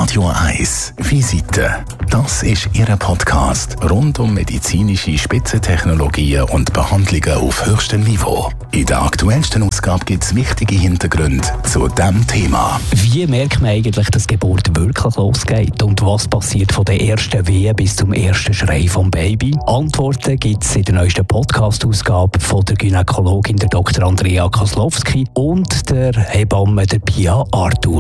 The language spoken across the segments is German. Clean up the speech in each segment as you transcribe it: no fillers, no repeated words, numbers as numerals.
Radio 1 Visite. Das ist Ihr Podcast rund um medizinische Spitzentechnologien und Behandlungen auf höchstem Niveau. In der aktuellsten Ausgabe gibt es wichtige Hintergründe zu diesem Thema. Wie merkt man eigentlich, dass die Geburt wirklich losgeht? Und was passiert von der ersten Wehe bis zum ersten Schrei vom Baby? Antworten gibt es in der neuesten Podcast-Ausgabe von der Gynäkologin der Dr. Andrea Koslowski und der Hebamme der Pia Arthur.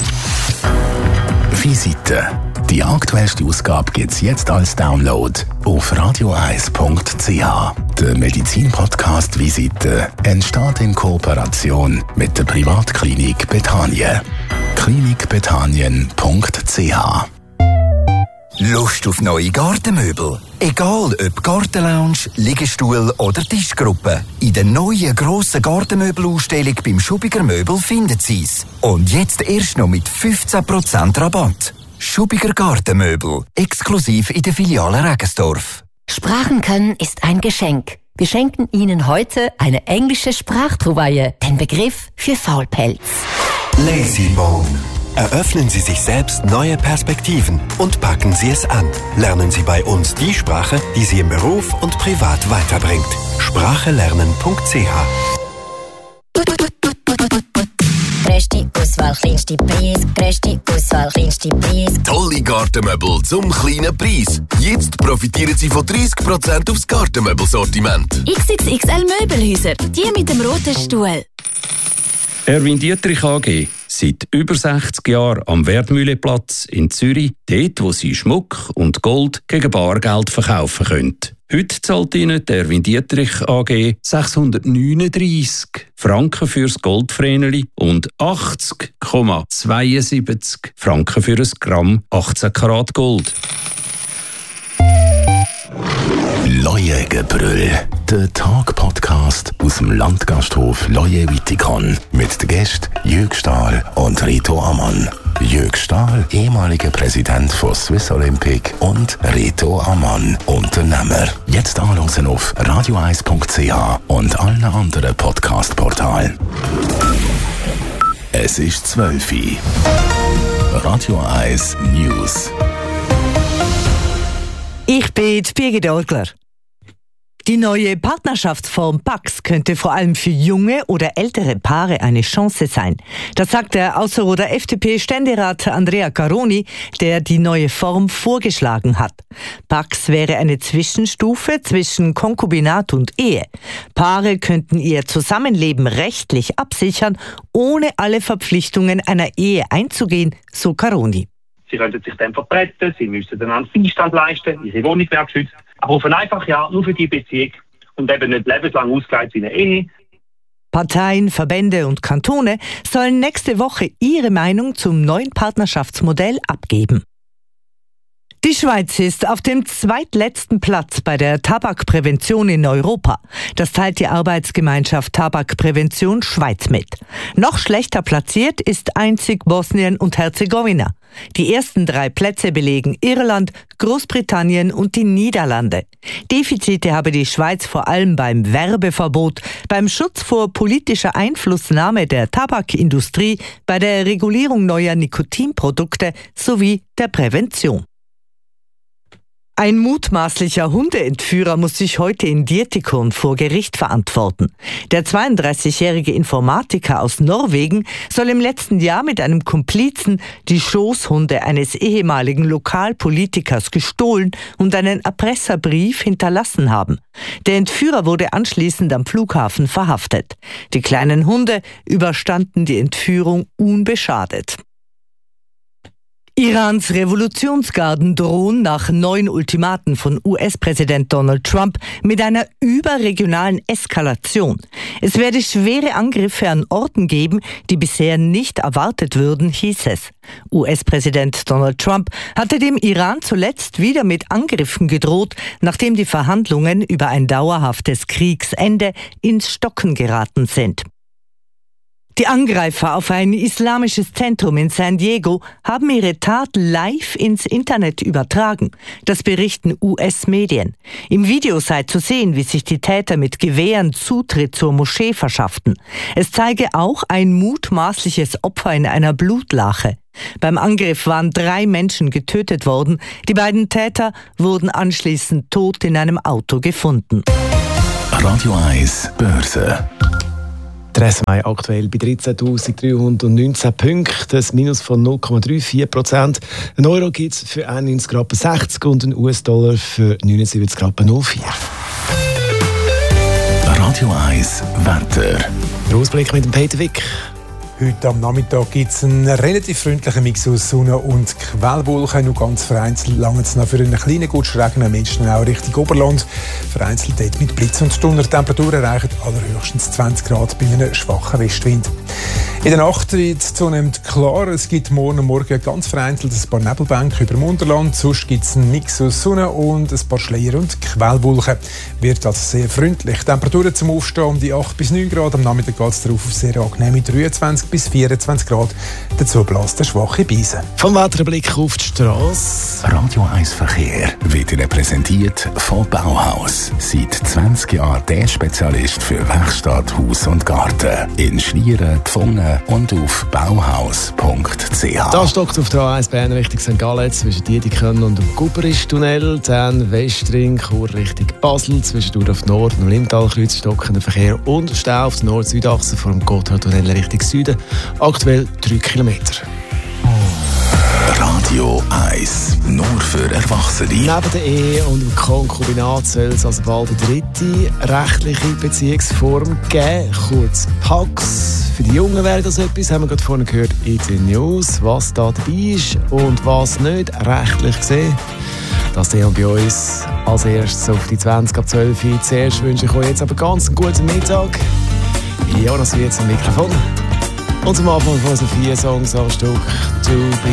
Visite. Die aktuellste Ausgabe gibt es jetzt als Download auf radio1.ch. Der Medizin-Podcast Visite entsteht in Kooperation mit der Privatklinik Bethanien. klinikbethanien.ch. Lust auf neue Gartenmöbel? Egal ob Gartenlounge, Liegestuhl oder Tischgruppe. In der neuen grossen Gartenmöbelausstellung beim Schubiger Möbel finden Sie es. Und jetzt erst noch mit 15% Rabatt. Schubiger Gartenmöbel, exklusiv in der Filiale Regensdorf. Sprachen können ist ein Geschenk. Wir schenken Ihnen heute eine englische Sprachtrouvaille, den Begriff für Faulpelz. Lazybone. Eröffnen Sie sich selbst neue Perspektiven und packen Sie es an. Lernen Sie bei uns die Sprache, die Sie im Beruf und privat weiterbringt. Sprachelernen.ch. Grösste Auswahl, kleinste Preis. Grösste Auswahl, kleinste Preis. Tolle Gartenmöbel zum kleinen Preis. Jetzt profitieren Sie von 30% aufs Gartenmöbelsortiment. XXXL Möbelhäuser, die mit dem roten Stuhl. Erwin Dietrich AG. Seit über 60 Jahren am Wertmühleplatz in Zürich, dort wo Sie Schmuck und Gold gegen Bargeld verkaufen können. Heute zahlt Ihnen der Erwin Dietrich AG 639 Franken fürs Goldvreneli und 80,72 Franken für ein Gramm 18 Karat Gold. Leuengebrüll. Der Tag-Podcast aus dem Landgasthof Leue-Wittikon mit den Gästen Jürg Stahl und Reto Ammann. Jürg Stahl, ehemaliger Präsident von Swiss Olympic, und Reto Ammann, Unternehmer. Jetzt anhören auf radio1.ch und allen anderen Podcast-Portalen. Es ist 12 Uhr. Radio 1 News. Ich bin Birgit Orgler. Die neue Partnerschaftsform PACS könnte vor allem für junge oder ältere Paare eine Chance sein. Das sagt der Ausserrhoder FDP-Ständerat Andrea Caroni, der die neue Form vorgeschlagen hat. PACS wäre eine Zwischenstufe zwischen Konkubinat und Ehe. Paare könnten ihr Zusammenleben rechtlich absichern, ohne alle Verpflichtungen einer Ehe einzugehen, so Caroni. Sie könnten sich dann vertreten, sie müssten dann einen Beistand leisten, ihre Wohnung wäre geschützt. Aber auf ein einfaches Jahr nur für die Beziehung und eben nicht lebenslang ausgelegt wie eine Ehe. Parteien, Verbände und Kantone sollen nächste Woche ihre Meinung zum neuen Partnerschaftsmodell abgeben. Die Schweiz ist auf dem zweitletzten Platz bei der Tabakprävention in Europa. Das teilt die Arbeitsgemeinschaft Tabakprävention Schweiz mit. Noch schlechter platziert ist einzig Bosnien und Herzegowina. Die ersten 3 Plätze belegen Irland, Großbritannien und die Niederlande. Defizite habe die Schweiz vor allem beim Werbeverbot, beim Schutz vor politischer Einflussnahme der Tabakindustrie, bei der Regulierung neuer Nikotinprodukte sowie der Prävention. Ein mutmaßlicher Hundeentführer muss sich heute in Dietikon vor Gericht verantworten. Der 32-jährige Informatiker aus Norwegen soll im letzten Jahr mit einem Komplizen die Schoßhunde eines ehemaligen Lokalpolitikers gestohlen und einen Erpresserbrief hinterlassen haben. Der Entführer wurde anschließend am Flughafen verhaftet. Die kleinen Hunde überstanden die Entführung unbeschadet. Irans Revolutionsgarden drohen nach neuen Ultimaten von US-Präsident Donald Trump mit einer überregionalen Eskalation. Es werde schwere Angriffe an Orten geben, die bisher nicht erwartet würden, hieß es. US-Präsident Donald Trump hatte dem Iran zuletzt wieder mit Angriffen gedroht, nachdem die Verhandlungen über ein dauerhaftes Kriegsende ins Stocken geraten sind. Die Angreifer auf ein islamisches Zentrum in San Diego haben ihre Tat live ins Internet übertragen. Das berichten US-Medien. Im Video sei zu sehen, wie sich die Täter mit Gewehren Zutritt zur Moschee verschafften. Es zeige auch ein mutmaßliches Opfer in einer Blutlache. Beim Angriff waren 3 Menschen getötet worden. Die beiden Täter wurden anschließend tot in einem Auto gefunden. Radio 1 Börse. Der SMI aktuell bei 13.319 Punkten, ein Minus von 0,34%. Ein Euro gibt es für 91,60 und ein US-Dollar für 79,04. Radio 1 Wetter. Der Ausblick mit dem Peter Wick. Heute am Nachmittag gibt es einen relativ freundlichen Mix aus Sonne und Quellwolken. Nur ganz vereinzelt lange es noch für einen kleinen Gutschregen, Menschen auch Richtung Oberland. Vereinzelt dort mit Blitz und Donner. Temperaturen erreichen allerhöchstens 20 Grad bei einem schwachen Westwind. In der Nacht wird es zunehmend klar. Es gibt morgen ganz vereinzelt ein paar Nebelbänke über dem Unterland. Sonst gibt es einen Mix aus Sonne und ein paar Schleier und Quellwolken. Wird also sehr freundlich. Temperaturen zum Aufstehen um die 8 bis 9 Grad. Am Nachmittag geht es darauf auf sehr angenehme 23 bis 24 Grad. Dazu bläst der schwache Beise. Vom Wetterblick auf die Strasse. Radio 1 Verkehr wird Ihnen präsentiert von Bauhaus. Seit 20 Jahren der Spezialist für Werkstatt, Haus und Garten. In Schlieren, Pfungen und auf bauhaus.ch. Da stockt auf der A1 Bern Richtung St. Gallen zwischen Diediken und dem Guberisch-Tunnel. Dann Westring, Chur Richtung Basel. Zwischendurch auf Nord- und Limtalkreuz stockender Verkehr und Stau auf der Nord-Süd-Achse vor dem Gotthardtunnel Richtung Süden. Aktuell 3 Kilometer. Radio 1, nur für Erwachsene. Neben der Ehe und dem Konkubinat soll es also bald eine dritte rechtliche Beziehungsform geben, kurz PAX. Für die Jungen wäre das etwas, haben wir gerade vorhin gehört in den News, was da dabei ist und was nicht rechtlich gesehen. Das sehen wir bei uns als erstes auf die 20 ab 12 Uhr. Zuerst wünsche ich euch jetzt aber ganz einen guten Mittag. Jonas wird jetzt am Mikrofon. Und zum Anfang von unseren 4 Songs am Stück «To Be